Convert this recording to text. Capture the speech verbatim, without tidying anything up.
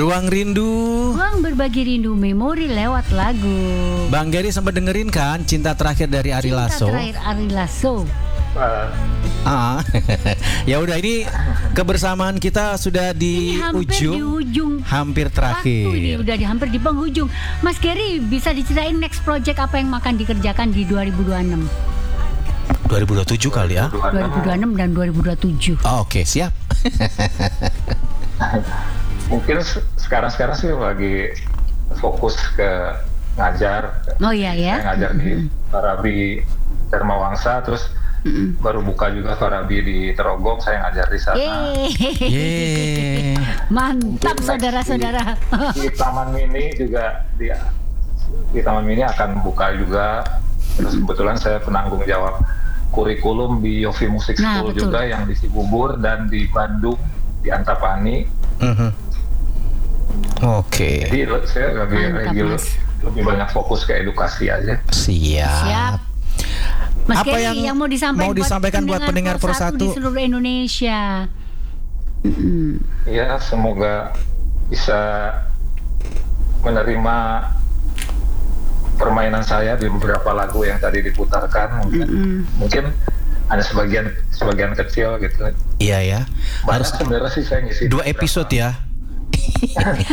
Ruang Rindu. Ruang berbagi rindu memori lewat lagu. Bang Gary sempat dengerin kan Cinta Terakhir dari Ari Cinta Lasso? Terakhir Ari Lasso. Uh, Ah, ya udah ini kebersamaan kita sudah di Ini hampir ujung, di ujung. hampir Waktu terakhir. ini udah di hampir di penghujung. Mas Gary bisa diceritain next project apa yang akan dikerjakan di dua ribu dua puluh enam? dua ribu dua puluh tujuh kali ya? dua ribu dua puluh enam dan dua ribu dua puluh tujuh. Oh, Oke, siap. Mungkin se- sekarang-sekarang sih lagi fokus ke ngajar. Oh iya ya. Saya ngajar di Farabi Dharma Wangsa, terus Mm-mm. baru buka juga Farabi di Terogong, saya ngajar di sana. Yeay. Yeay. Mantap Mungkin saudara-saudara. Di, di Taman Mini juga di di Taman Mini akan buka juga. Terus kebetulan saya penanggung jawab kurikulum di Yofi Music Nah, School betul. juga yang di Cibubur dan di Bandung di Antapani. Mhm. Oke, Jadi lo- saya lebih Mantap, lebih, Mas. lebih banyak fokus ke edukasi aja. siap. Siap. Mas Apa Gary yang yang, mau disampaikan, mau disampaikan buat pendengar Pro satu Pro di satu? seluruh Indonesia? Mm-mm. Ya, semoga bisa menerima permainan saya di beberapa lagu yang tadi diputarkan. Mungkin, Mm-mm. mungkin ada sebagian sebagian kecil gitu. Iya ya. Banyak Harus sebenarnya sih saya ngisi dua beberapa. episode ya.